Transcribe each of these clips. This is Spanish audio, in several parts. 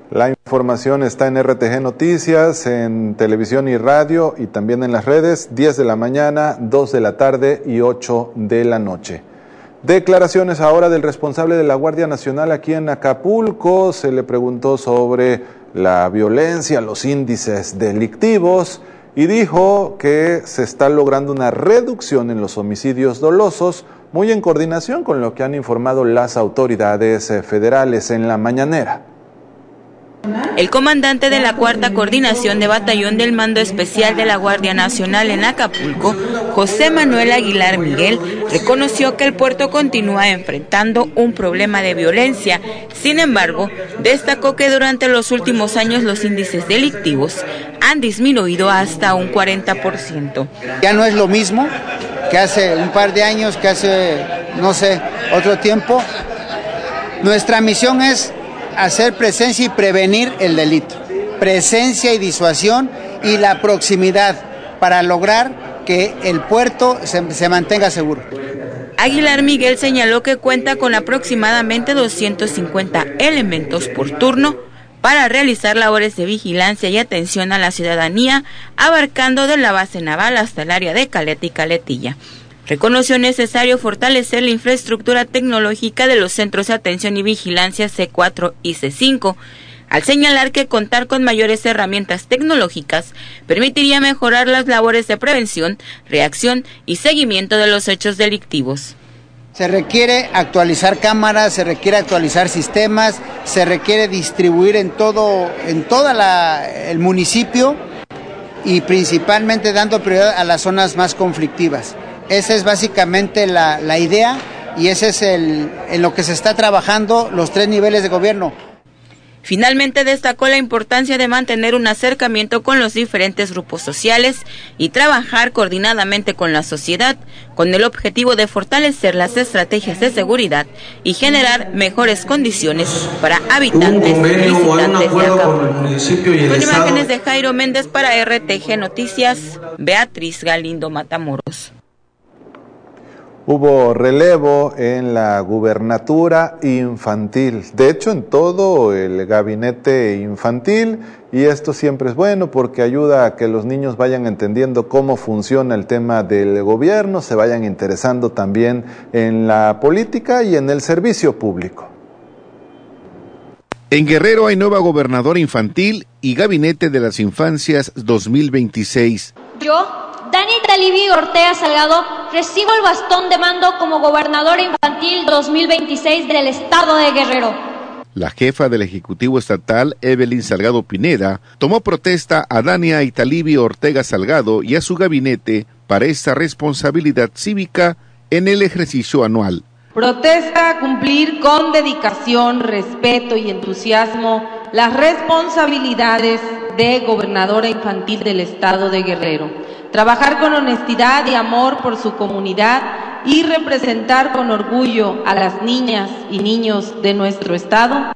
La información está en RTG Noticias, en televisión y radio y también en las redes, 10 de la mañana, 2 de la tarde y 8 de la noche. Declaraciones ahora del responsable de la Guardia Nacional aquí en Acapulco. Se le preguntó sobre la violencia, los índices delictivos y dijo que se está logrando una reducción en los homicidios dolosos, muy en coordinación con lo que han informado las autoridades federales en la mañanera. El comandante de la Cuarta Coordinación de Batallón del Mando Especial de la Guardia Nacional en Acapulco, José Manuel Aguilar Miguel, reconoció que el puerto continúa enfrentando un problema de violencia. Sin embargo, destacó que durante los últimos años los índices delictivos han disminuido hasta un 40%. Ya no es lo mismo que hace un par de años, que hace, otro tiempo. Nuestra misión es hacer presencia y prevenir el delito, presencia y disuasión y la proximidad para lograr que el puerto se mantenga seguro. Aguilar Miguel señaló que cuenta con aproximadamente 250 elementos por turno para realizar labores de vigilancia y atención a la ciudadanía, abarcando de la base naval hasta el área de Caleta y Caletilla. Reconoció necesario fortalecer la infraestructura tecnológica de los centros de atención y vigilancia C4 y C5, al señalar que contar con mayores herramientas tecnológicas permitiría mejorar las labores de prevención, reacción y seguimiento de los hechos delictivos. Se requiere actualizar cámaras, se requiere actualizar sistemas, se requiere distribuir en todo el municipio y principalmente dando prioridad a las zonas más conflictivas. Esa es básicamente la idea y ese es en lo que se está trabajando los 3 niveles de gobierno. Finalmente destacó la importancia de mantener un acercamiento con los diferentes grupos sociales y trabajar coordinadamente con la sociedad, con el objetivo de fortalecer las estrategias de seguridad y generar mejores condiciones para habitantes y visitantes de Acapulco. Con imágenes de Jairo Méndez para RTG Noticias, Beatriz Galindo Matamoros. Hubo relevo en la gubernatura infantil, de hecho en todo el gabinete infantil, y esto siempre es bueno porque ayuda a que los niños vayan entendiendo cómo funciona el tema del gobierno, se vayan interesando también en la política y en el servicio público. En Guerrero hay nueva gobernadora infantil y gabinete de las infancias 2026. Yo, Dani Talibi Ortega Salgado, recibo el bastón de mando como gobernadora infantil 2026 del estado de Guerrero. La jefa del Ejecutivo Estatal, Evelyn Salgado Pineda, tomó protesta a Dania Italibi Ortega Salgado y a su gabinete para esta responsabilidad cívica en el ejercicio anual. Protesta cumplir con dedicación, respeto y entusiasmo las responsabilidades de gobernadora infantil del estado de Guerrero. Trabajar con honestidad y amor por su comunidad y representar con orgullo a las niñas y niños de nuestro estado.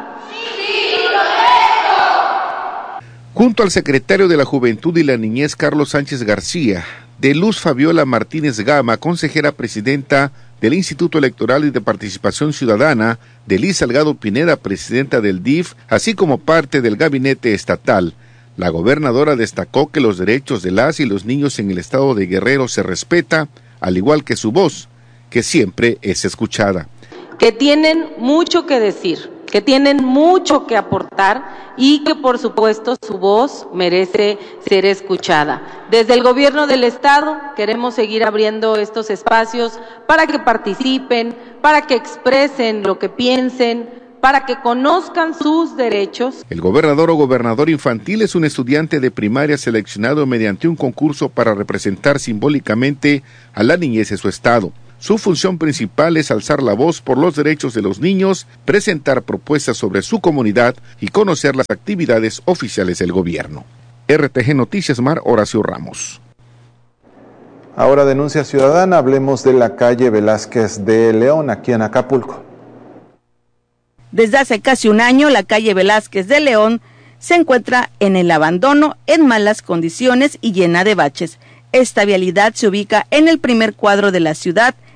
Junto al secretario de la Juventud y la Niñez, Carlos Sánchez García, de Luz Fabiola Martínez Gama, consejera presidenta del Instituto Electoral y de Participación Ciudadana, de Liz Salgado Pineda, presidenta del DIF, así como parte del gabinete estatal. La gobernadora destacó que los derechos de las y los niños en el estado de Guerrero se respeta, al igual que su voz, que siempre es escuchada. Que tienen mucho que decir, que tienen mucho que aportar y que por supuesto su voz merece ser escuchada. Desde el gobierno del estado queremos seguir abriendo estos espacios para que participen, para que expresen lo que piensen, para que conozcan sus derechos. El gobernador o gobernador infantil es un estudiante de primaria seleccionado mediante un concurso para representar simbólicamente a la niñez de su estado. Su función principal es alzar la voz por los derechos de los niños, presentar propuestas sobre su comunidad y conocer las actividades oficiales del gobierno. RTG Noticias Mar, Horacio Ramos. Ahora denuncia ciudadana, hablemos de la calle Velázquez de León, aquí en Acapulco. Desde hace casi un año, la calle Velázquez de León se encuentra en el abandono, en malas condiciones y llena de baches. Esta vialidad se ubica en el primer cuadro de la ciudad,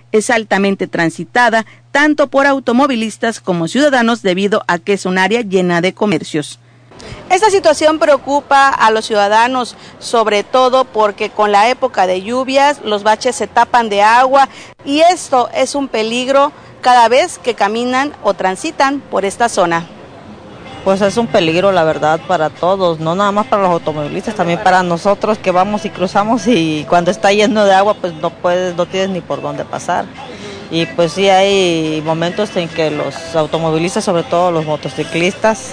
es altamente transitada tanto por automovilistas como ciudadanos debido a que es un área llena de comercios. Esta situación preocupa a los ciudadanos, sobre todo porque con la época de lluvias los baches se tapan de agua y esto es un peligro cada vez que caminan o transitan por esta zona. Pues es un peligro, la verdad, para todos, no nada más para los automovilistas, también para nosotros que vamos y cruzamos, y cuando está lleno de agua pues no tienes ni por dónde pasar. Y pues sí hay momentos en que los automovilistas, sobre todo los motociclistas,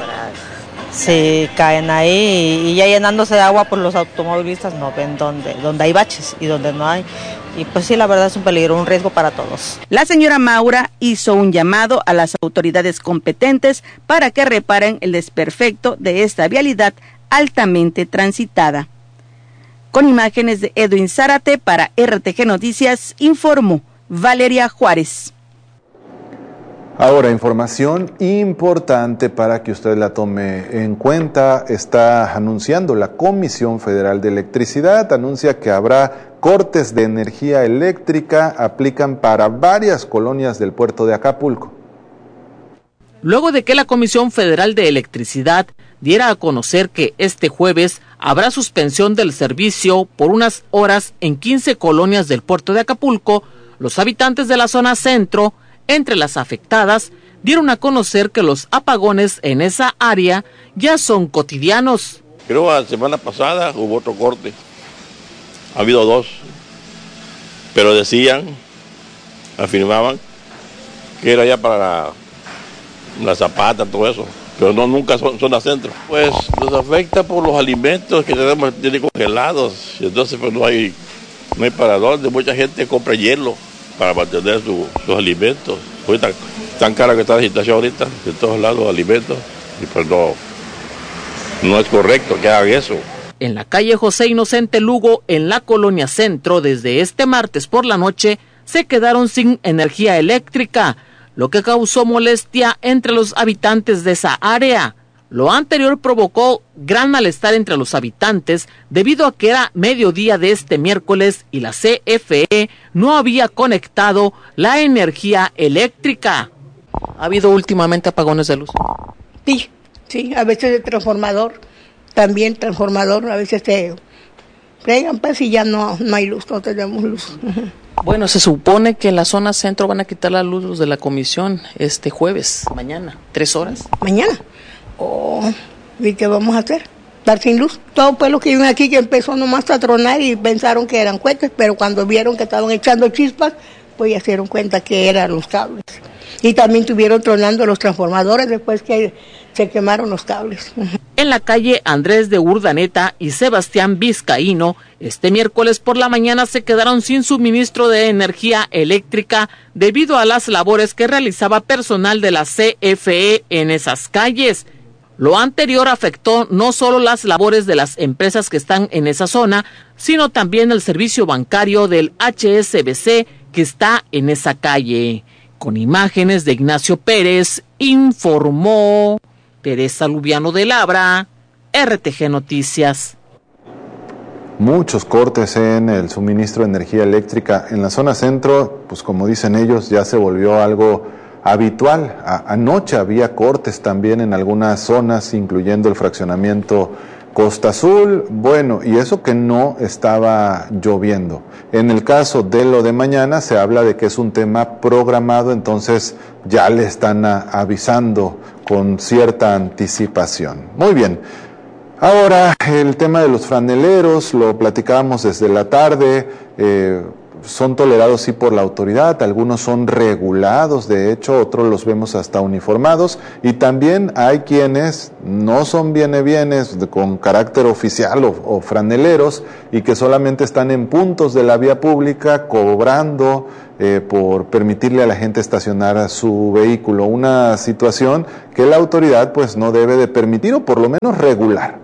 se caen ahí y ya llenándose de agua, pues los automovilistas no ven donde hay baches y donde no hay. Y pues sí, la verdad es un peligro, un riesgo para todos. La señora Maura hizo un llamado a las autoridades competentes para que reparen el desperfecto de esta vialidad altamente transitada. Con imágenes de Edwin Zárate para RTG Noticias, informó Valeria Juárez. Ahora, información importante para que usted la tome en cuenta. Está anunciando la Comisión Federal de Electricidad, anuncia que habrá cortes de energía eléctrica, aplican para varias colonias del puerto de Acapulco. Luego de que la Comisión Federal de Electricidad diera a conocer que este jueves habrá suspensión del servicio por unas horas en 15 colonias del puerto de Acapulco, los habitantes de la zona centro, entre las afectadas, dieron a conocer que los apagones en esa área ya son cotidianos. Creo la semana pasada hubo otro corte, ha habido 2, pero afirmaban que era ya para la Zapata, todo eso, pero no, nunca son zona centro. Pues nos afecta por los alimentos que tienen congelados, entonces pues no hay para dónde. Mucha gente compra hielo para mantener sus alimentos. Ahorita tan cara que está la situación ahorita, de todos lados alimentos, y pues no es correcto que hagan eso. En la calle José Inocente Lugo, en la colonia Centro, desde este martes por la noche, se quedaron sin energía eléctrica, lo que causó molestia entre los habitantes de esa área. Lo anterior provocó gran malestar entre los habitantes debido a que era mediodía de este miércoles y la CFE no había conectado la energía eléctrica. ¿Ha habido últimamente apagones de luz? Sí, a veces el transformador, a veces se fregan pues y ya no hay luz, no tenemos luz. Bueno, se supone que en la zona centro van a quitar la luz los de la comisión este jueves, mañana, 3 horas. ¿Mañana? ¿Y qué vamos a hacer? ¿Estar sin luz? Todo pues lo que viven aquí que empezó nomás a tronar y pensaron que eran cohetes, pero cuando vieron que estaban echando chispas, pues ya se dieron cuenta que eran los cables. Y también estuvieron tronando los transformadores después que se quemaron los cables. En la calle Andrés de Urdaneta y Sebastián Vizcaíno, este miércoles por la mañana se quedaron sin suministro de energía eléctrica debido a las labores que realizaba personal de la CFE en esas calles. Lo anterior afectó no solo las labores de las empresas que están en esa zona, sino también el servicio bancario del HSBC que está en esa calle. Con imágenes de Ignacio Pérez, informó Teresa Lubiano de Labra, RTG Noticias. Muchos cortes en el suministro de energía eléctrica en la zona centro, pues como dicen ellos, ya se volvió algo habitual. Anoche había cortes también en algunas zonas, incluyendo el fraccionamiento Costa Azul, bueno, y eso que no estaba lloviendo. En el caso de lo de mañana se habla de que es un tema programado, entonces ya le están avisando con cierta anticipación. Muy bien. Ahora, el tema de los franeleros, lo platicábamos desde la tarde, son tolerados sí por la autoridad, algunos son regulados, de hecho, otros los vemos hasta uniformados, y también hay quienes no son bienes con carácter oficial o franeleros, y que solamente están en puntos de la vía pública cobrando por permitirle a la gente estacionar su vehículo, una situación que la autoridad pues no debe de permitir, o por lo menos regular.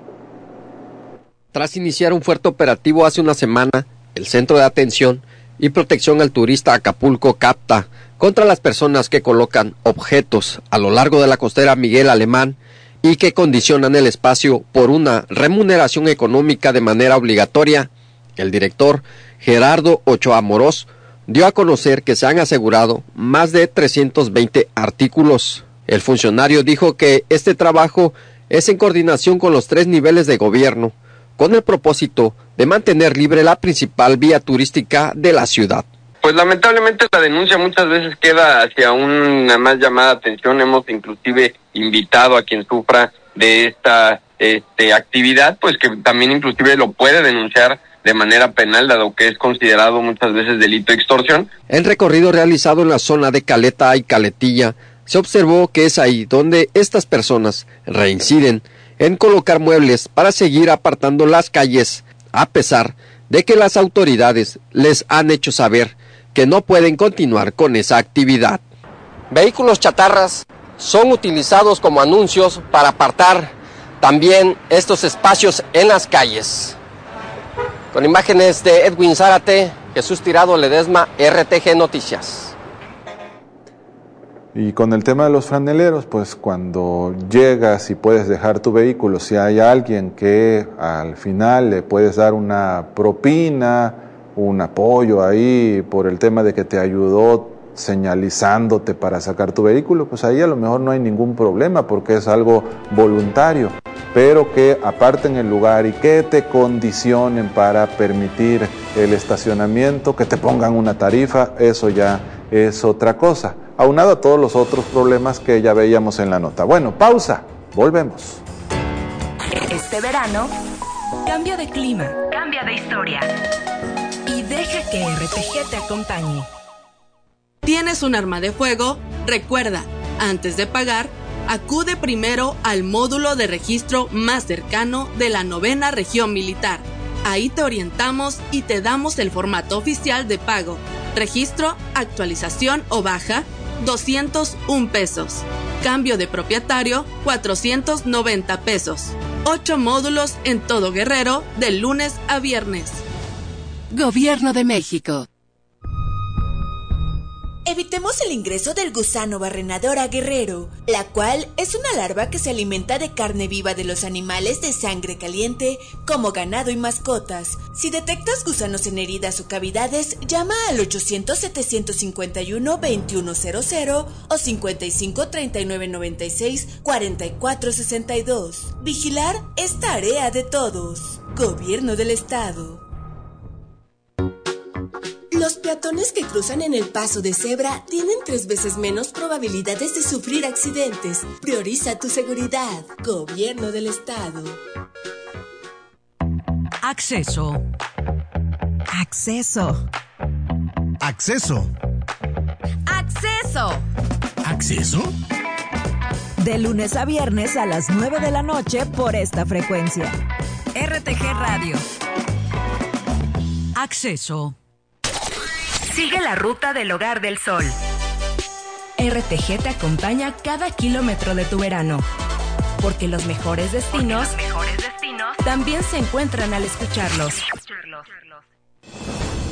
Tras iniciar un fuerte operativo hace una semana, el Centro de Atención y Protección al Turista Acapulco CAPTA contra las personas que colocan objetos a lo largo de la costera Miguel Alemán y que condicionan el espacio por una remuneración económica de manera obligatoria. El director Gerardo Ochoa Amorós dio a conocer que se han asegurado más de 320 artículos. El funcionario dijo que este trabajo es en coordinación con los 3 niveles de gobierno, con el propósito de mantener libre la principal vía turística de la ciudad. Pues lamentablemente la denuncia muchas veces queda hacia una más llamada atención. Hemos inclusive invitado a quien sufra de esta actividad, pues que también inclusive lo puede denunciar de manera penal, dado que es considerado muchas veces delito de extorsión. El recorrido realizado en la zona de Caleta y Caletilla se observó que es ahí donde estas personas reinciden en colocar muebles para seguir apartando las calles, a pesar de que las autoridades les han hecho saber que no pueden continuar con esa actividad. Vehículos chatarras son utilizados como anuncios para apartar también estos espacios en las calles. Con imágenes de Edwin Zárate, Jesús Tirado Ledesma, RTG Noticias. Y con el tema de los franeleros, pues cuando llegas y puedes dejar tu vehículo, si hay alguien que al final le puedes dar una propina, un apoyo ahí por el tema de que te ayudó señalizándote para sacar tu vehículo, pues ahí a lo mejor no hay ningún problema porque es algo voluntario, pero que aparten el lugar y que te condicionen para permitir el estacionamiento, que te pongan una tarifa, eso ya es otra cosa, aunado a todos los otros problemas que ya veíamos en la nota. Bueno, pausa, volvemos. Este verano, cambia de clima, cambia de historia y deja que RPG te acompañe. ¿Tienes un arma de fuego? Recuerda, antes de pagar, acude primero al módulo de registro más cercano de la 9ª Región Militar. Ahí te orientamos y te damos el formato oficial de pago. Registro, actualización o baja, 201 pesos. Cambio de propietario, 490 pesos. 8 módulos en todo Guerrero, de lunes a viernes. Gobierno de México. Evitemos el ingreso del gusano barrenador a Guerrero, la cual es una larva que se alimenta de carne viva de los animales de sangre caliente, como ganado y mascotas. Si detectas gusanos en heridas o cavidades, llama al 800-751-2100 o 55-3996-4462. Vigilar es tarea de todos. Gobierno del Estado. Los peatones que cruzan en el paso de cebra tienen 3 veces menos probabilidades de sufrir accidentes. Prioriza tu seguridad. Gobierno del Estado. Acceso. Acceso. Acceso. Acceso. ¿Acceso? De lunes a viernes a las 9 de la noche por esta frecuencia. RTG Radio. Acceso. Sigue la ruta del Hogar del Sol. RTG te acompaña cada kilómetro de tu verano, porque los mejores destinos también se encuentran al escucharlos.